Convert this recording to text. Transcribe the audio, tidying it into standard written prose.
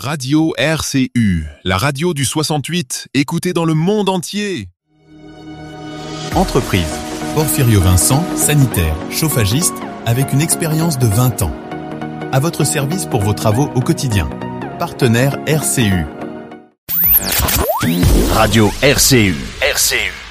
Radio RCU, la radio du 68, écoutée dans le monde entier. Entreprise. Porfirio Vincent, sanitaire, chauffagiste, avec une expérience de 20 ans. À votre service pour vos travaux au quotidien. Partenaire RCU. Radio RCU. RCU.